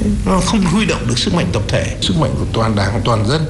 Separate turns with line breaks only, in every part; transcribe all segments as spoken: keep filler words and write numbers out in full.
nó không huy động được sức mạnh tập thể, sức mạnh của toàn đảng, toàn dân.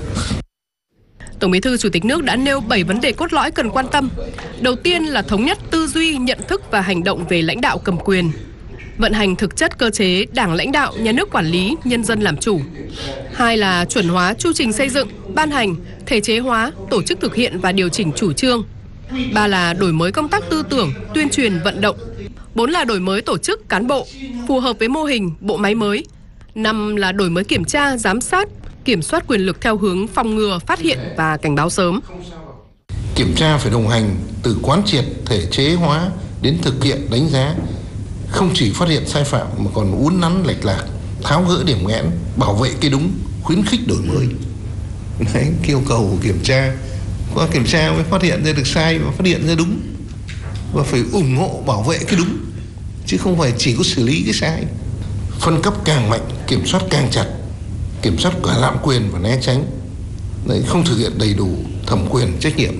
Tổng Bí thư Chủ tịch nước đã nêu bảy vấn đề cốt lõi cần quan tâm. Đầu tiên là thống nhất tư duy, nhận thức và hành động về lãnh đạo cầm quyền. Vận hành thực chất cơ chế đảng lãnh đạo, nhà nước quản lý, nhân dân làm chủ. Hai là chuẩn hóa chu trình xây dựng, ban hành, thể chế hóa, tổ chức thực hiện và điều chỉnh chủ trương. Ba là đổi mới công tác tư tưởng, tuyên truyền, vận động. Bốn là đổi mới tổ chức cán bộ, phù hợp với mô hình, bộ máy mới. Năm là đổi mới kiểm tra, giám sát, kiểm soát quyền lực theo hướng phòng ngừa, phát hiện và cảnh báo sớm.
Kiểm tra phải đồng hành từ quán triệt, thể chế hóa đến thực hiện đánh giá. Không chỉ phát hiện sai phạm mà còn uốn nắn lệch lạc, tháo gỡ điểm nghẽn, bảo vệ cái đúng, khuyến khích đổi mới. Đấy, yêu cầu của kiểm tra. Qua kiểm tra mới phát hiện ra được sai và phát hiện ra đúng. Và phải ủng hộ bảo vệ cái đúng, chứ không phải chỉ có xử lý cái sai. Phân cấp càng mạnh, kiểm soát càng chặt, kiểm soát cả lạm quyền và né tránh. Đấy, không thực hiện đầy đủ thẩm quyền trách nhiệm.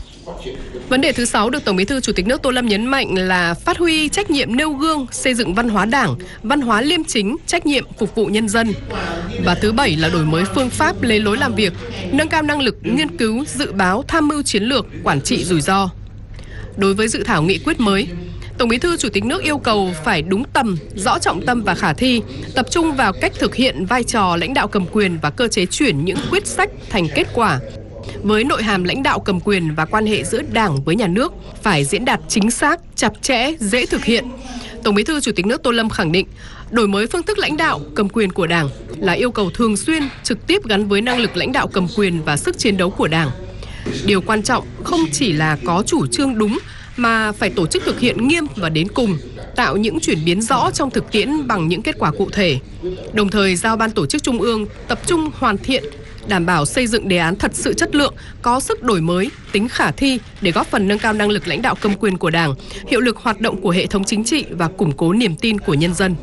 Vấn đề thứ sáu được Tổng Bí thư Chủ tịch nước Tô Lâm nhấn mạnh là phát huy trách nhiệm nêu gương, xây dựng văn hóa đảng, văn hóa liêm chính, trách nhiệm phục vụ nhân dân. Và thứ bảy là đổi mới phương pháp, lề lối làm việc, nâng cao năng lực nghiên cứu, dự báo, tham mưu chiến lược, quản trị rủi ro. Đối với dự thảo nghị quyết mới, Tổng Bí thư Chủ tịch nước yêu cầu phải đúng tầm, rõ trọng tâm và khả thi, tập trung vào cách thực hiện vai trò lãnh đạo cầm quyền và cơ chế chuyển những quyết sách thành kết quả. Với nội hàm lãnh đạo cầm quyền và quan hệ giữa Đảng với nhà nước phải diễn đạt chính xác, chặt chẽ, dễ thực hiện. Tổng Bí thư Chủ tịch nước Tô Lâm khẳng định, đổi mới phương thức lãnh đạo cầm quyền của Đảng là yêu cầu thường xuyên, trực tiếp gắn với năng lực lãnh đạo cầm quyền và sức chiến đấu của Đảng. Điều quan trọng không chỉ là có chủ trương đúng mà phải tổ chức thực hiện nghiêm và đến cùng, tạo những chuyển biến rõ trong thực tiễn bằng những kết quả cụ thể. Đồng thời giao Ban Tổ chức Trung ương tập trung hoàn thiện, đảm bảo xây dựng đề án thật sự chất lượng, có sức đổi mới, tính khả thi để góp phần nâng cao năng lực lãnh đạo cầm quyền của Đảng, hiệu lực hoạt động của hệ thống chính trị và củng cố niềm tin của nhân dân.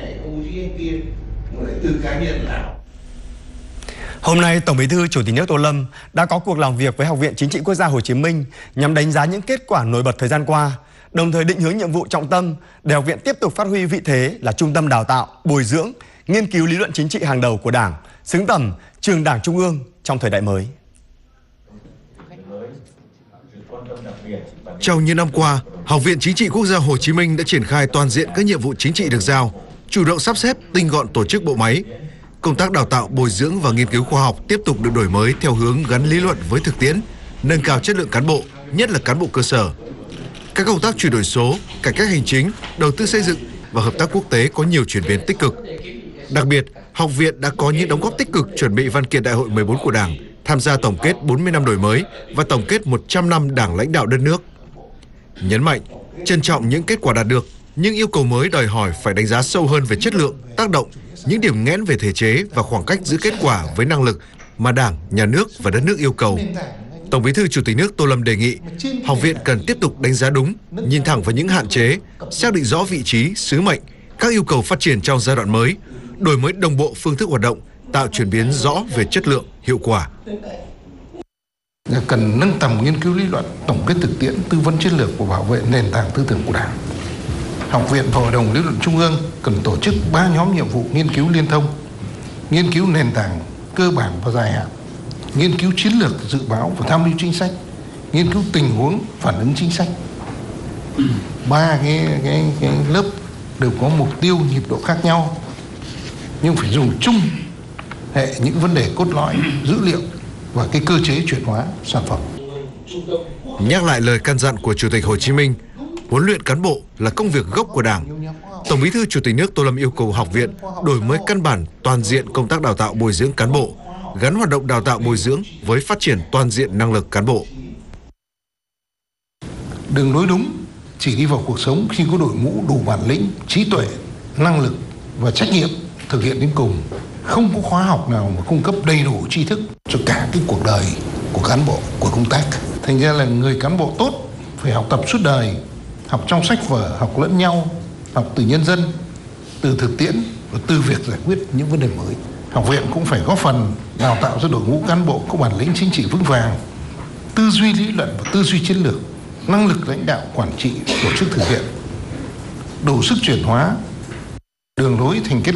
Hôm nay, Tổng Bí thư Chủ tịch nước Tô Lâm đã có cuộc làm việc với Học viện Chính trị Quốc gia Hồ Chí Minh nhằm đánh giá những kết quả nổi bật thời gian qua, đồng thời định hướng nhiệm vụ trọng tâm để học viện tiếp tục phát huy vị thế là trung tâm đào tạo, bồi dưỡng, nghiên cứu lý luận chính trị hàng đầu của Đảng, xứng tầm trường Đảng Trung ương trong thời đại mới.
Trong những năm qua, Học viện Chính trị Quốc gia Hồ Chí Minh đã triển khai toàn diện các nhiệm vụ chính trị được giao, chủ động sắp xếp, tinh gọn tổ chức bộ máy. Công tác đào tạo, bồi dưỡng và nghiên cứu khoa học tiếp tục được đổi mới theo hướng gắn lý luận với thực tiễn, nâng cao chất lượng cán bộ, nhất là cán bộ cơ sở. Các công tác chuyển đổi số, cải cách hành chính, đầu tư xây dựng và hợp tác quốc tế có nhiều chuyển biến tích cực. Đặc biệt, học viện đã có những đóng góp tích cực chuẩn bị văn kiện Đại hội mười bốn của Đảng, tham gia tổng kết bốn mươi năm đổi mới và tổng kết một trăm năm Đảng lãnh đạo đất nước. Nhấn mạnh, trân trọng những kết quả đạt được, nhưng yêu cầu mới đòi hỏi phải đánh giá sâu hơn về chất lượng, tác động, những điểm nghẽn về thể chế và khoảng cách giữa kết quả với năng lực mà Đảng, nhà nước và đất nước yêu cầu. Tổng Bí thư Chủ tịch nước Tô Lâm đề nghị học viện cần tiếp tục đánh giá đúng, nhìn thẳng vào những hạn chế, xác định rõ vị trí, sứ mệnh, các yêu cầu phát triển trong giai đoạn mới, đổi mới đồng bộ phương thức hoạt động, tạo chuyển biến rõ về chất lượng, hiệu quả.
Cần nâng tầm nghiên cứu lý luận, tổng kết thực tiễn, tư vấn chiến lược và bảo vệ nền tảng tư tưởng của Đảng. Học viện và Hội đồng Lý luận Trung ương cần tổ chức ba nhóm nhiệm vụ nghiên cứu liên thông, nghiên cứu nền tảng cơ bản và dài hạn, nghiên cứu chiến lược, dự báo và tham mưu chính sách, nghiên cứu tình huống, phản ứng chính sách. Ba cái, cái, cái lớp đều có mục tiêu, nhịp độ khác nhau, nhưng phải dùng chung hệ những vấn đề cốt lõi, dữ liệu và cái cơ chế chuyển hóa sản phẩm.
Nhắc lại lời căn dặn của Chủ tịch Hồ Chí Minh, huấn luyện cán bộ là công việc gốc của Đảng. Tổng Bí thư Chủ tịch nước Tô Lâm yêu cầu học viện đổi mới căn bản toàn diện công tác đào tạo bồi dưỡng cán bộ, gắn hoạt động đào tạo bồi dưỡng với phát triển toàn diện năng lực cán bộ.
Đường lối đúng chỉ đi vào cuộc sống khi có đội ngũ đủ bản lĩnh, trí tuệ, năng lực và trách nhiệm thực hiện đến cùng. Không có khóa học nào mà cung cấp đầy đủ tri thức cho cả cái cuộc đời của cán bộ, của công tác. Thành ra là người cán bộ tốt phải học tập suốt đời, học trong sách vở, học lẫn nhau, học từ nhân dân, từ thực tiễn và từ việc giải quyết những vấn đề mới. Học viện cũng phải góp phần đào tạo cho đội ngũ cán bộ có bản lĩnh chính trị vững vàng, tư duy lý luận và tư duy chiến lược, năng lực lãnh đạo quản trị, tổ chức thực hiện, đủ sức chuyển hóa đường lối thành kết